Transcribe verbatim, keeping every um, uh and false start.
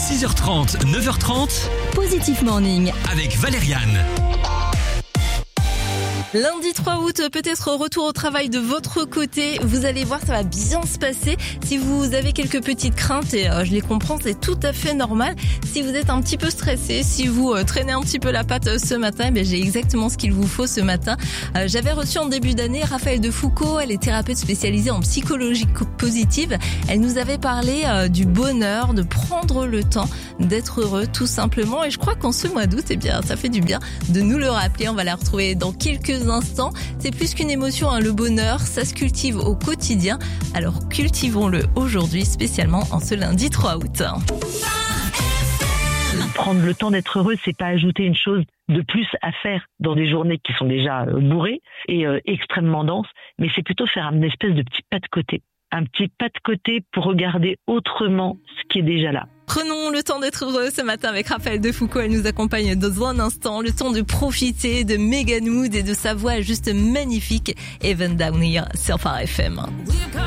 six heures trente, neuf heures trente, Positif Morning. avec Valériane. Lundi trois août, peut-être retour au travail de votre côté. Vous allez voir, ça va bien se passer. Si vous avez quelques petites craintes, et euh, je les comprends, c'est tout à fait normal. Si vous êtes un petit peu stressé, si vous euh, traînez un petit peu la patte euh, ce matin, ben, j'ai exactement ce qu'il vous faut ce matin. Euh, j'avais reçu en début d'année Raphaël Defoucault, elle est thérapeute spécialisée en psychologie positive. Elle nous avait parlé euh, du bonheur, de prendre le temps d'être heureux tout simplement. Et je crois qu'en ce mois d'août, eh bien, ça fait du bien de nous le rappeler. On va la retrouver dans quelques instants. C'est plus qu'une émotion, hein, le bonheur, ça se cultive au quotidien. Alors cultivons-le aujourd'hui, spécialement en ce lundi trois août. Prendre le temps d'être heureux, c'est pas ajouter une chose de plus à faire dans des journées qui sont déjà euh, bourrées et euh, extrêmement denses, mais c'est plutôt faire un espèce de petit pas de côté. Un petit pas de côté pour regarder autrement ce qui est déjà là. Prenons le temps d'être heureux ce matin avec Raphaël Defoucault. Elle nous accompagne dans un instant. Le temps de profiter de Megan Mood et de sa voix juste magnifique. Even Down Here sur Phare F M.